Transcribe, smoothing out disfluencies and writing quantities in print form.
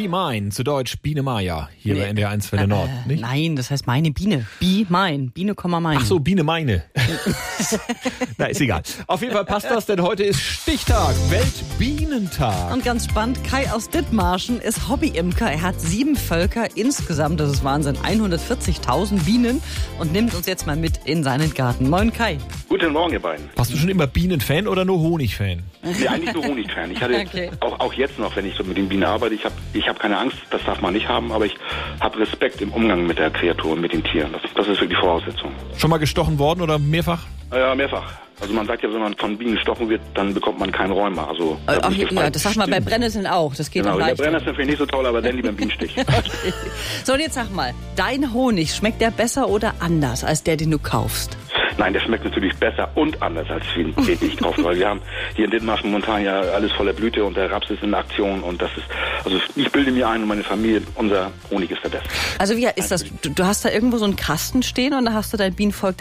Be Mine, zu Deutsch Biene Maya, hier bei NDR 1 Welle Nord, nicht? Nein, das heißt meine Biene. Be Mine. Biene, mein. Ach so, Biene meine. Na, ist egal. Auf jeden Fall passt das, denn heute ist Stichtag, Weltbienentag. Und ganz spannend, Kai aus Dithmarschen ist Hobbyimker. Er hat 7 Völker insgesamt, das ist Wahnsinn, 140.000 Bienen und nimmt uns jetzt mal mit in seinen Garten. Moin Kai. Guten Morgen, ihr beiden. Warst du schon immer Bienenfan oder nur Honigfan? Ja, eigentlich nur Honigfan. Ich hatte Okay. auch jetzt noch, wenn ich so mit den Bienen arbeite, ich hab keine Angst, das darf man nicht haben, aber ich habe Respekt im Umgang mit der Kreatur und mit den Tieren. Das ist wirklich Voraussetzung. Schon mal gestochen worden oder mehrfach? Ja, mehrfach. Also man sagt ja, wenn man von Bienen gestochen wird, dann bekommt man keinen Rheuma. Also, Das sagt man bei Brennnesseln auch. Das geht genau, auch der leicht. Brennnessel finde ich nicht so toll, aber dann lieber ein Bienenstich. So, und jetzt sag mal, dein Honig, schmeckt der besser oder anders als der, den du kaufst? Nein, der schmeckt natürlich besser und anders als den ich kaufe, weil wir haben hier in Dithmarschen momentan ja alles voller Blüte und der Raps ist in Aktion und das ist, also ich bilde mir ein und meine Familie, unser Honig ist der beste. Also wie ist das? Du hast da irgendwo so einen Kasten stehen und da hast du dein Bienenvolk